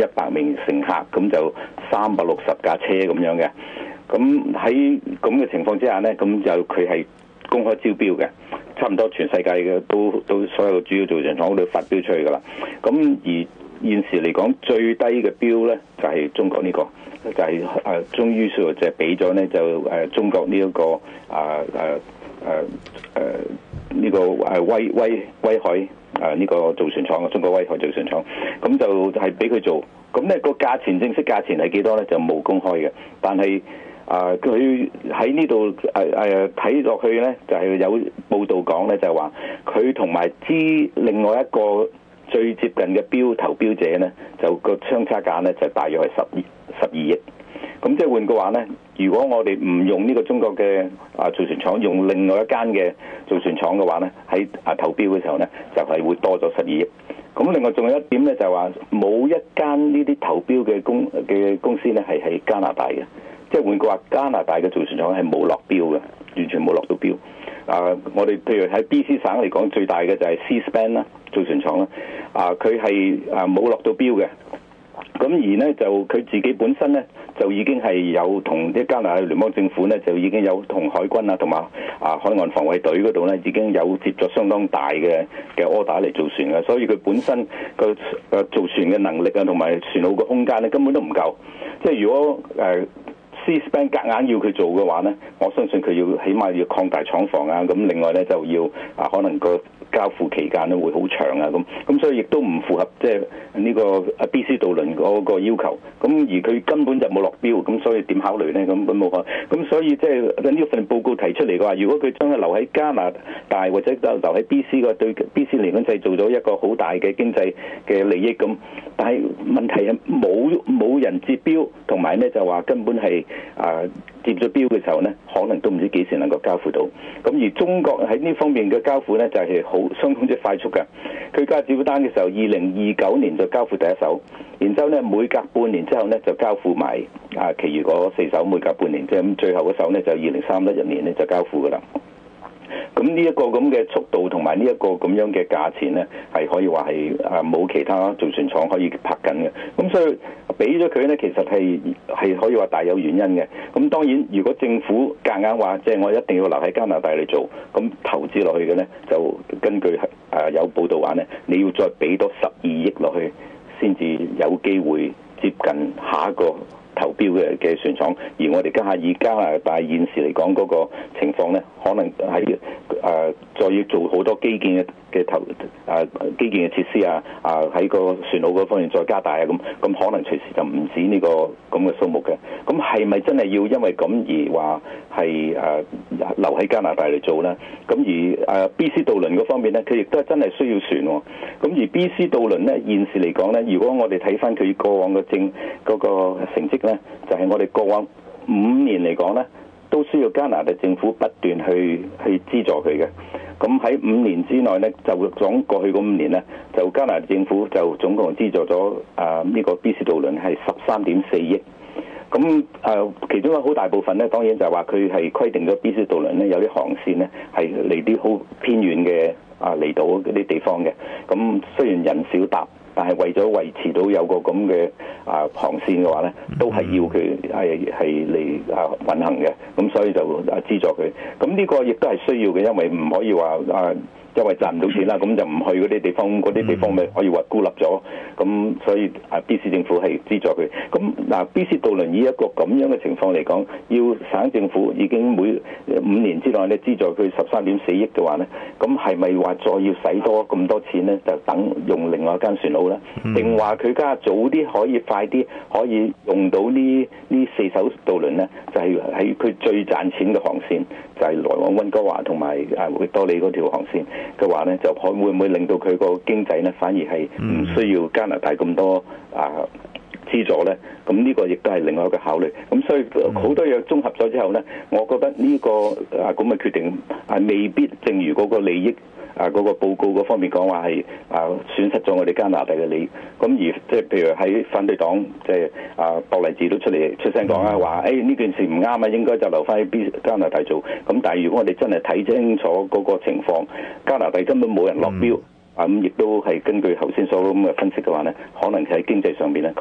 100名乘客，咁就360架車咁樣嘅。咁喺咁嘅情況之下呢，咁就佢係公開招標嘅，差唔多全世界嘅都所有主要造船廠都發標出去噶啦。咁而現時嚟講最低嘅標呢，就係中國呢個，就係終於就係俾咗呢，就中國呢一個呢個威海呢個造船廠，中國威海造船廠，咁就係俾佢做。咁呢個價錢正式價錢係幾多呢？就冇公開嘅，但係佢喺呢度睇落去呢，就係有報道講呢，就係話佢同埋另外一個最接近嘅投標者呢，就個相差價呢，就大約係12億。咁即係換句話呢，如果我哋唔用呢個中國嘅造船廠，用另外一間嘅造船廠嘅話呢，喺投標嘅時候呢，就係會多咗12億。咁另外仲有一點呢，就係話冇一間呢啲投標嘅公司呢係喺加拿大嘅，即係換句話，加拿大嘅造船廠係冇落標嘅，完全冇落到標。我哋譬如喺 BC 省嚟講，最大嘅就係 Seaspan 啦，造船廠啦，佢係冇落到標嘅。咁而呢，就佢自己本身呢，就已經係有同啲加拿大聯邦政府呢，就已經有同海軍啊同埋海岸防衛隊嗰度呢，已經有接咗相當大嘅 order 嚟造船嘅，所以佢本身個造船嘅能力啊同埋船塢嘅空間呢，根本都唔夠。即係如果Seaspan 夾硬要佢做嘅話呢，我相信佢起碼要擴大廠房啊，咁另外呢，就要可能個交付期間咧會好長啊，咁所以亦都唔符合即係呢個BC 渡輪嗰個要求。咁而佢根本就冇落標，咁所以點考慮呢？咁冇可能。咁所以即係呢份報告提出嚟嘅話，如果佢將佢留喺加拿大或者留喺 BC 個對 BC 嚟講製造咗一個好大嘅經濟嘅利益咁，但係問題係冇人接標，同埋呢就話根本係接咗標嘅時候呢，可能都唔知幾時能夠交付到。咁而中國喺呢方面嘅交付呢，就係相當之快速嘅。佢交招標單嘅時候，2029年就交付第一艘，然之後呢，每隔半年之後呢，就交付埋其餘嗰4艘，每隔半年即係咁，最後嗰艘呢，就2031年呢，就交付噶啦。咁呢一個咁嘅速度同埋呢一個咁樣嘅價錢呢，係可以話係冇其他造船廠可以拍緊嘅。咁所以俾咗佢呢，其實係可以話大有原因嘅。咁當然，如果政府夾硬話即係我一定要留喺加拿大嚟做，咁投資落去嘅呢，就根據有報道話呢，你要再俾多12億落去，先至有機會接近下一個投標嘅船廠。而我哋以加拿大現時嚟講嗰個情況呢，可能喺再要做好多基建嘅基建嘅設施喺個船塢嗰方面再加大咁可能隨時就唔止呢個咁嘅數目嘅。咁係咪真係要因為咁而話係留喺加拿大嚟做呢？咁而BC 渡輪嗰方面呢，佢亦都係真係需要船喎。咁而 BC 渡輪呢，現時嚟講呢，如果我哋睇翻佢過往嘅嗰個成績呢，就係我哋過往5年嚟講呢，都需要加拿大政府不斷去資助佢嘅。咁喺5年之內呢，就講過去嗰5年呢，就加拿大政府就總共資助咗呢個 BC 渡輪係13.4億。咁其中有好大部分呢，當然就係話佢係規定咗 BC 渡輪呢，有啲航線呢係嚟啲好偏遠嘅離島嗰啲地方嘅。咁雖然人少搭，但係為咗維持到有個咁嘅航線嘅話呢，都係要佢係嚟運行嘅。咁所以就資助佢。咁呢個亦都係需要嘅，因為唔可以話因為賺唔到錢啦，咁就唔去嗰啲地方，嗰啲地方咪可以話孤立咗。咁所以BC 政府係資助佢。咁BC 渡輪以一個咁樣嘅情況嚟講，要省政府已經每5年之內咧資助佢13.4億嘅話呢，咁係咪話再要使多咁多錢呢？就等用另外一間船塢呢？定話佢家早啲可以快啲可以用到呢4艘渡輪呢？就係喺佢最賺錢嘅航線，就係來往溫哥華同埋域多利嗰條航線嘅話呢，就會唔會令到佢個經濟呢，反而係唔需要加拿大咁多資助呢？咁呢個亦都係另外一個考慮。咁所以好多嘢綜合咗之後呢，我覺得呢個咁嘅決定未必正如嗰個利益嗰個報告嗰方面講話係損失咗我哋加拿大嘅利益。咁而即係譬如喺反對黨即係博勵治都出聲講啦，話呢件事唔啱啊，應該就留翻喺加拿大做。咁但係如果我哋真係睇清楚嗰個情況，加拿大根本冇人落標。咁亦都係根據頭先所咁嘅分析嘅話呢，可能喺經濟上面呢。